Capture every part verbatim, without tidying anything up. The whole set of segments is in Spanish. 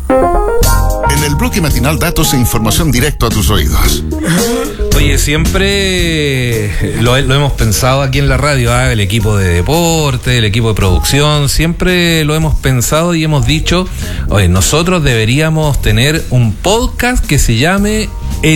En el bloque matinal, datos e información directo a tus oídos. Oye, siempre lo, lo hemos pensado aquí en la radio, ¿eh? El equipo de deporte, el equipo de producción, siempre lo hemos pensado y hemos dicho, oye, nosotros deberíamos tener un podcast que se llame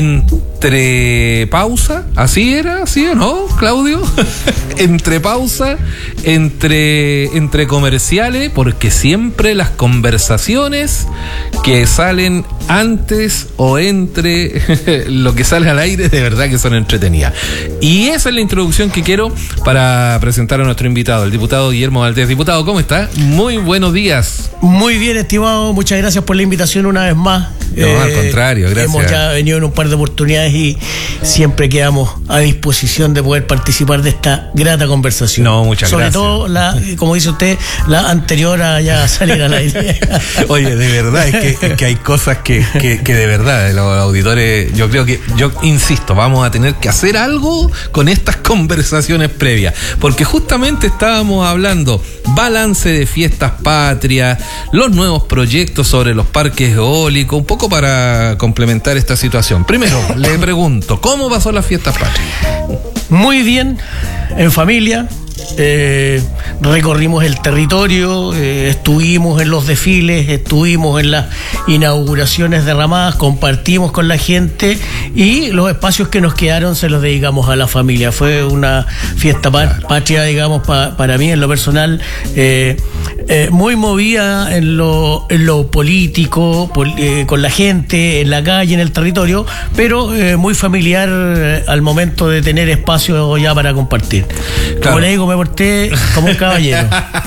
Entre Pausa, ¿así era? ¿Sí o no, Claudio? Entre pausa, entre, entre comerciales, porque siempre las conversaciones que salen antes o entre lo que sale al aire, de verdad que son entretenidas. Y esa es la introducción que quiero para presentar a nuestro invitado, el diputado Guillermo Valdés. Diputado, ¿cómo está? Muy buenos días. Muy bien, estimado, muchas gracias por la invitación una vez más. No, eh, al contrario, gracias. Hemos ya venido en un par de oportunidades y siempre quedamos a disposición de poder participar de esta grata conversación. No, muchas Sobre gracias. Sobre todo, la, como dice usted, la anterior a ya salir al aire. Oye, de verdad, es que, es que hay cosas que, que, que de verdad, los auditores, yo creo que, yo insisto, vamos a tener que hacer algo con estas conversaciones previas, porque justamente estábamos hablando balance de fiestas patrias, los nuevos proyectos sobre los parques eólicos, un poco para complementar esta situación. Primero, le pregunto, ¿cómo pasó las fiestas patrias? Muy bien, en familia. Eh, recorrimos el territorio, eh, estuvimos en los desfiles, estuvimos en las inauguraciones derramadas, compartimos con la gente y los espacios que nos quedaron se los dedicamos a la familia. Fue una fiesta pa- patria, digamos, pa- para mí en lo personal, eh, eh, muy movida en lo, en lo político, pol- eh, con la gente, en la calle, en el territorio, pero eh, muy familiar eh, al momento de tener espacio ya para compartir. Claro. Como le digo, me porté como un caballero.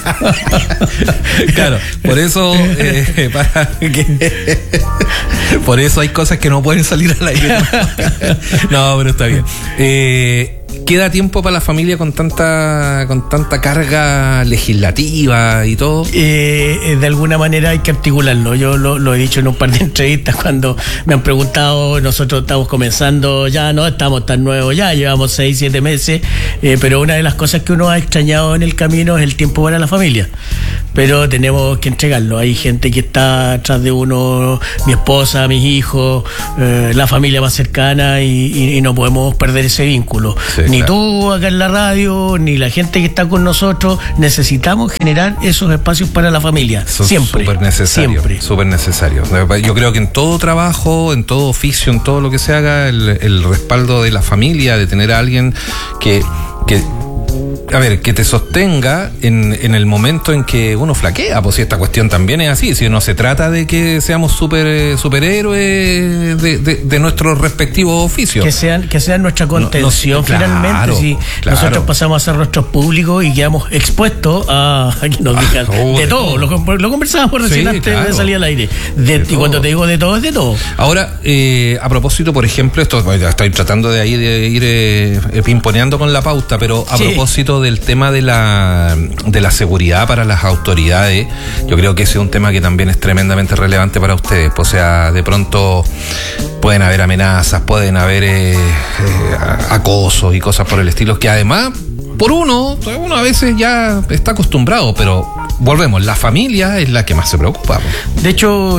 Claro, por eso eh, para que, por eso hay cosas que no pueden salir al aire. No, pero está bien. Eh, ¿Queda tiempo para la familia con tanta con tanta carga legislativa y todo? Eh, de alguna manera hay que articularlo. Yo lo, lo he dicho en un par de entrevistas cuando me han preguntado. Nosotros estamos comenzando, ya no estamos tan nuevos, ya llevamos seis, siete meses, eh, pero una de las cosas que uno ha extrañado en el camino es el tiempo para la familia. Pero tenemos que entregarlo. Hay gente que está atrás de uno, mi esposa, mis hijos, eh, la familia más cercana y, y, y no podemos perder ese vínculo. Sí, ni claro. Tú acá en la radio, ni la gente que está con nosotros, necesitamos generar esos espacios para la familia. Son siempre. Súper necesario. Siempre. Súper necesario. Yo creo que en todo trabajo, en todo oficio, en todo lo que se haga, el, el respaldo de la familia, de tener a alguien que... que a ver, que te sostenga en, en el momento en que uno flaquea, pues si esta cuestión también es así, si no se trata de que seamos super, superhéroes de, de, de nuestros respectivos oficios. Que sean, que sean nuestra contención, no, no, finalmente, claro, si claro. Nosotros pasamos a ser rostros públicos y quedamos expuestos a, a que nos digan oh, de, de todo, todo. Lo, lo conversábamos recién sí, antes claro. de salir al aire. De, de y cuando te digo de todo, es de todo. Ahora, eh, a propósito, por ejemplo, esto bueno, estoy tratando de, ahí de ir eh, pimponeando con la pauta, pero a sí. propósito del tema de la de la seguridad para las autoridades, yo creo que ese es un tema que también es tremendamente relevante para ustedes. O sea, de pronto pueden haber amenazas, pueden haber eh, eh, acosos y cosas por el estilo, que además, por uno, uno a veces ya está acostumbrado, pero volvemos, la familia es la que más se preocupa. De hecho,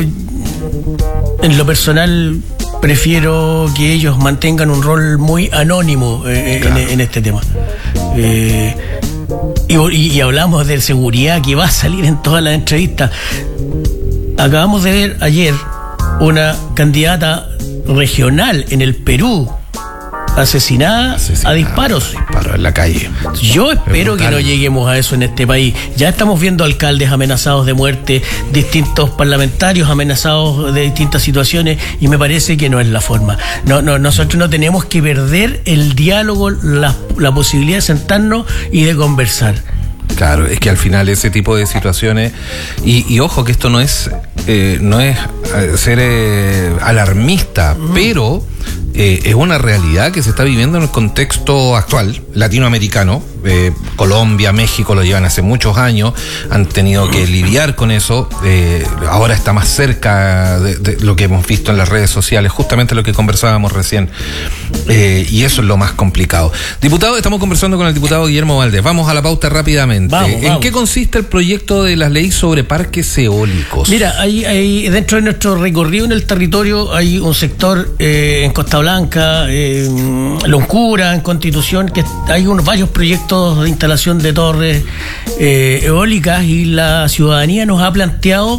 en lo personal, prefiero que ellos mantengan un rol muy anónimo eh, claro. en, en este tema. Eh, y, y hablamos de seguridad que va a salir en todas las entrevistas. Acabamos de ver ayer una candidata regional en el Perú asesinada, asesinada a disparos. A disparos en la calle. Yo espero que no lleguemos a eso en este país. Ya estamos viendo alcaldes amenazados de muerte, distintos parlamentarios amenazados de distintas situaciones, y me parece que no es la forma. No, no, nosotros no tenemos que perder el diálogo, la, la posibilidad de sentarnos y de conversar. Claro, es que al final ese tipo de situaciones, y, y ojo que esto no es eh, no es ser eh, alarmista, mm. pero eh, es una realidad que se está viviendo en el contexto actual latinoamericano, eh, Colombia, México lo llevan hace muchos años, han tenido que lidiar con eso, eh, ahora está más cerca de, de lo que hemos visto en las redes sociales, justamente lo que conversábamos recién, eh, y eso es lo más complicado. Diputado, estamos conversando con el diputado Guillermo Valdés, vamos a la pauta rápidamente. Vamos, ¿En vamos. qué consiste el proyecto de la ley sobre parques eólicos? Mira, hay, hay dentro de nuestro recorrido en el territorio hay un sector eh, en Costa Blanca, eh, Loncura, en Constitución, que hay unos varios proyectos de instalación de torres eh, eólicas, y la ciudadanía nos ha planteado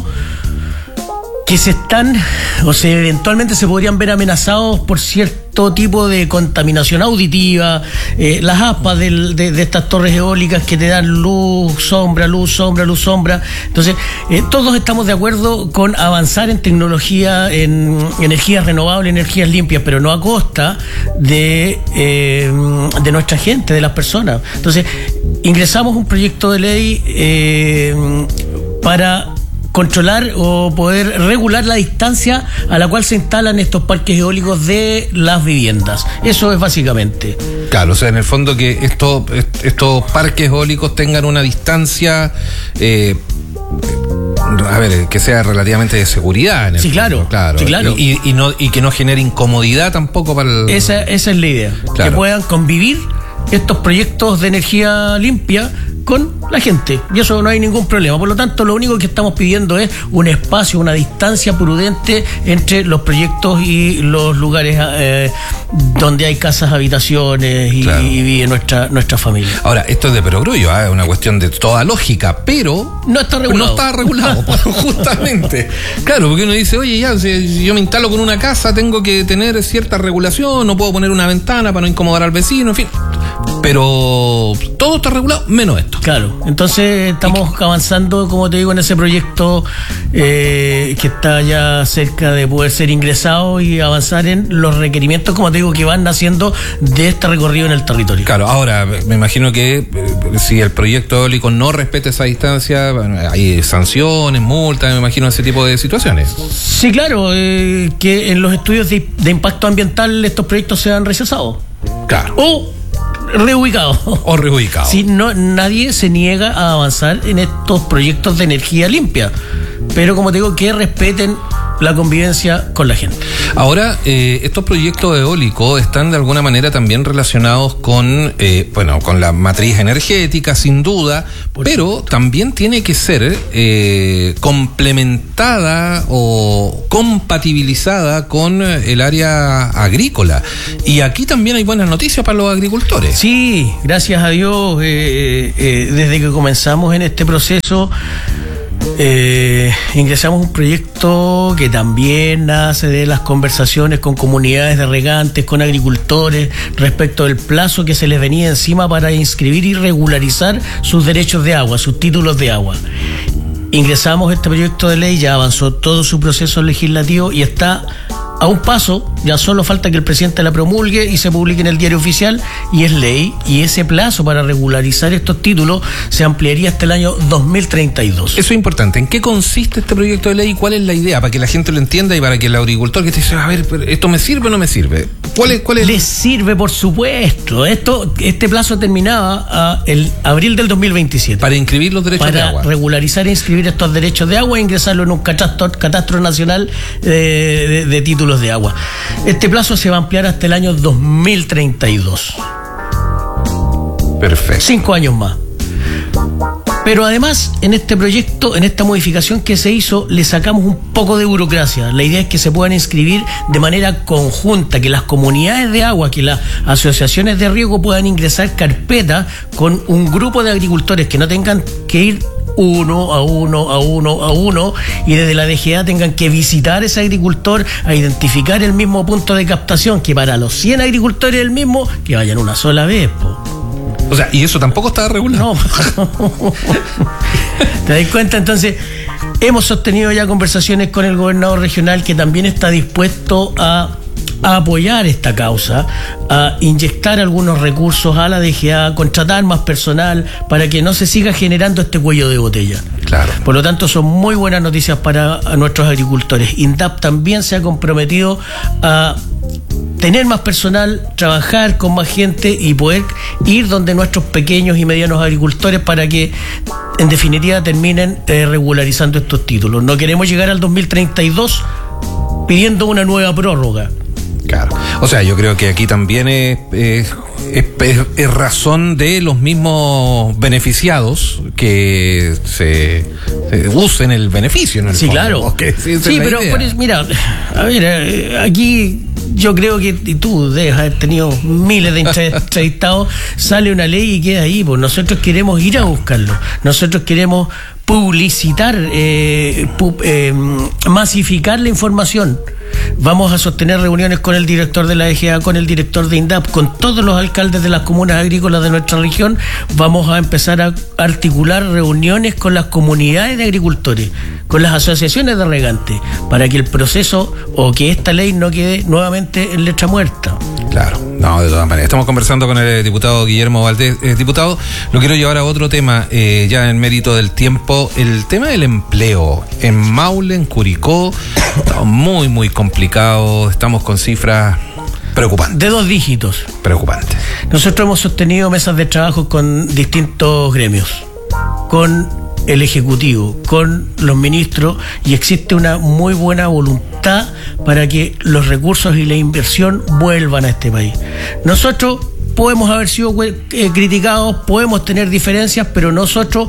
que se están, o sea, eventualmente se podrían ver amenazados por cierto tipo de contaminación auditiva, eh, las aspas del, de, de estas torres eólicas que te dan luz, sombra, luz, sombra, luz, sombra. Entonces, eh, todos estamos de acuerdo con avanzar en tecnología, en energías renovables, energías limpias, pero no a costa de, eh, de nuestra gente, de las personas. Entonces, ingresamos un proyecto de ley eh, para controlar o poder regular la distancia a la cual se instalan estos parques eólicos de las viviendas. Eso es básicamente. Claro, o sea, en el fondo que estos, estos parques eólicos tengan una distancia, eh, a ver, que sea relativamente de seguridad. En el Sí, claro, fondo, claro. sí, claro. Y, y, no, y que no genere incomodidad tampoco para el... Esa, esa es la idea, Claro. que puedan convivir estos proyectos de energía limpia con la gente, y eso no hay ningún problema. Por lo tanto, lo único que estamos pidiendo es un espacio, una distancia prudente entre los proyectos y los lugares eh, donde hay casas, habitaciones y, Claro. y vive nuestra, nuestra familia. Ahora, esto es de perogrullo, ¿eh? Es una cuestión de toda lógica, pero... No está regulado. No está regulado, pues, justamente. Claro, porque uno dice, oye, ya, si yo me instalo con una casa, tengo que tener cierta regulación, no puedo poner una ventana para no incomodar al vecino, en fin. Pero todo está regulado, menos esto. Claro, entonces estamos avanzando, como te digo, en ese proyecto eh, que está ya cerca de poder ser ingresado, y avanzar en los requerimientos, como te digo, que van naciendo de este recorrido en el territorio. Claro, ahora me imagino que eh, si el proyecto eólico no respeta esa distancia, bueno, hay sanciones, multas, me imagino ese tipo de situaciones. Sí, claro, eh, que en los estudios de, de impacto ambiental estos proyectos sean rechazados Claro. o reubicados. O reubicados. Si no, nadie se niega a avanzar en estos proyectos de energía limpia, pero como te digo, que respeten la convivencia con la gente. Ahora, eh, estos proyectos eólicos están de alguna manera también relacionados con, eh, bueno, con la matriz energética, sin duda, Por pero supuesto. también tiene que ser eh, complementada o compatibilizada con el área agrícola. Y aquí también hay buenas noticias para los agricultores. Sí, gracias a Dios, eh, eh, desde que comenzamos en este proceso, Eh, ingresamos un proyecto que también nace de las conversaciones con comunidades de regantes, con agricultores, respecto del plazo que se les venía encima para inscribir y regularizar sus derechos de agua, sus títulos de agua. Ingresamos este proyecto de ley, ya avanzó todo su proceso legislativo y está a un paso, ya solo falta que el presidente la promulgue y se publique en el diario oficial, y es ley, y ese plazo para regularizar estos títulos se ampliaría hasta el año dos mil treinta y dos. Eso es importante. ¿En qué consiste este proyecto de ley y cuál es la idea? Para que la gente lo entienda y para que el agricultor que te dice, a ver, pero ¿esto me sirve o no me sirve? ¿Cuál es? Cuál es? Les sirve, por supuesto. Esto, este plazo terminaba a el abril del dos mil veintisiete. Para inscribir los derechos de Para agua. regularizar e inscribir estos derechos de agua e ingresarlo en un catastro, catastro nacional eh, de, de títulos de agua. Este plazo se va a ampliar hasta el año dos mil treinta y dos. Perfecto. Cinco años más. Pero además, en este proyecto, en esta modificación que se hizo, le sacamos un poco de burocracia. La idea es que se puedan inscribir de manera conjunta, que las comunidades de agua, que las asociaciones de riego puedan ingresar carpetas con un grupo de agricultores, que no tengan que ir uno a uno, a uno, a uno, y desde la D G A tengan que visitar ese agricultor a identificar el mismo punto de captación, que para los cien agricultores el mismo, que vayan una sola vez, po. O sea, y eso tampoco está regulado. No. ¿Te das cuenta? Entonces, hemos sostenido ya conversaciones con el gobernador regional, que también está dispuesto a, a apoyar esta causa, a inyectar algunos recursos a la D G A, a contratar más personal para que no se siga generando este cuello de botella. Claro. Por lo tanto, son muy buenas noticias para nuestros agricultores. INDAP también se ha comprometido a tener más personal, trabajar con más gente y poder ir donde nuestros pequeños y medianos agricultores para que en definitiva terminen eh, regularizando estos títulos. No queremos llegar al dos mil treinta y dos pidiendo una nueva prórroga. Claro. O sea, yo creo que aquí también es, es, es, es razón de los mismos beneficiados que se, se usen el beneficio en el sí, fondo. Claro. Que, sí, sí, pero, pero mira, a ver, eh, aquí yo creo que, y tú debes haber tenido miles de entrevistados, sale una ley y queda ahí, pues nosotros queremos ir a buscarlo, nosotros queremos publicitar, eh, pu- eh, masificar la información. Vamos a sostener reuniones con el director de la E G A, con el director de INDAP, con todos los alcaldes de las comunas agrícolas de nuestra región. Vamos a empezar a articular reuniones con las comunidades de agricultores, con las asociaciones de regantes, para que el proceso o que esta ley no quede nuevamente en letra muerta. Claro, no, de todas maneras. Estamos conversando con el diputado Guillermo Valdés. Eh, diputado, lo quiero llevar a otro tema, eh, ya en mérito del tiempo. El tema del empleo. En Maule, en Curicó, estamos muy, muy complicados. Estamos con cifras preocupantes. De dos dígitos. Preocupantes. Nosotros hemos sostenido mesas de trabajo con distintos gremios, con el Ejecutivo, con los ministros, y existe una muy buena voluntad para que los recursos y la inversión vuelvan a este país. Nosotros podemos haber sido eh, criticados, podemos tener diferencias, pero nosotros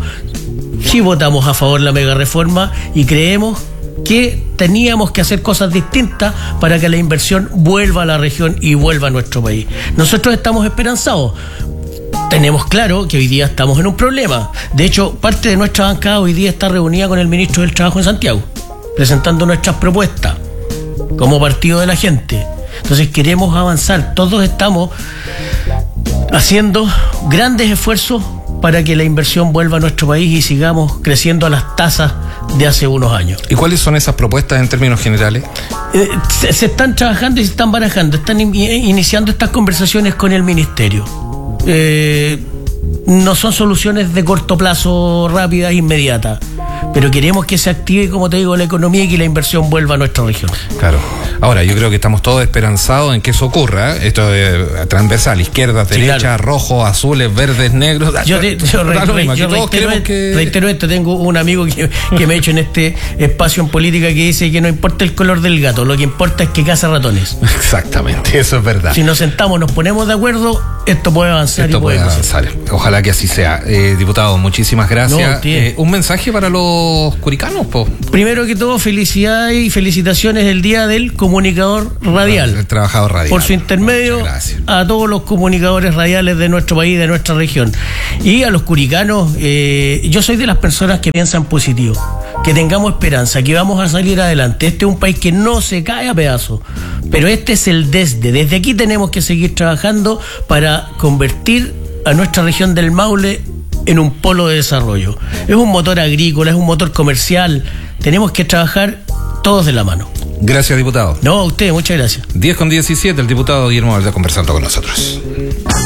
sí votamos a favor de la mega reforma y creemos que teníamos que hacer cosas distintas para que la inversión vuelva a la región y vuelva a nuestro país. Nosotros estamos esperanzados. Tenemos claro que hoy día estamos en un problema. De hecho, parte de nuestra bancada hoy día está reunida con el ministro del Trabajo en Santiago, presentando nuestras propuestas como partido de la gente. Entonces queremos avanzar. Todos estamos haciendo grandes esfuerzos para que la inversión vuelva a nuestro país y sigamos creciendo a las tasas de hace unos años. ¿Y cuáles son esas propuestas en términos generales? Eh, se, se están trabajando y se están barajando. Están in, iniciando estas conversaciones con el ministerio. Eh, no son soluciones de corto plazo, rápidas, inmediatas, pero queremos que se active, como te digo, la economía y que la inversión vuelva a nuestra región. Claro. Ahora, yo creo que estamos todos esperanzados en que eso ocurra. Esto es transversal, izquierda, sí, derecha, claro. Rojos, azules, verdes, negros. Yo, te, yo, re, re, yo reitero, que... reitero esto. Tengo un amigo que, que me ha hecho en este espacio en política que dice que no importa el color del gato, lo que importa es que caza ratones. Exactamente, eso es verdad. Si nos sentamos, nos ponemos de acuerdo, esto puede avanzar. Esto y puede avanzar. Ojalá que así sea. Eh, diputado, muchísimas gracias. No, eh, un mensaje para los curicanos, po. Primero que todo, felicidades y felicitaciones el día del comunicador radial. El trabajador radial. Por su intermedio, a todos los comunicadores radiales de nuestro país, de nuestra región. Y a los curicanos, eh, yo soy de las personas que piensan positivo, que tengamos esperanza, que vamos a salir adelante. Este es un país que no se cae a pedazos, pero este es el desde. Desde aquí tenemos que seguir trabajando para convertir a nuestra región del Maule en un polo de desarrollo. Es un motor agrícola, es un motor comercial. Tenemos que trabajar todos de la mano. Gracias, diputado. No, a usted, muchas gracias. diez con diecisiete, el diputado Guillermo Valdés conversando con nosotros.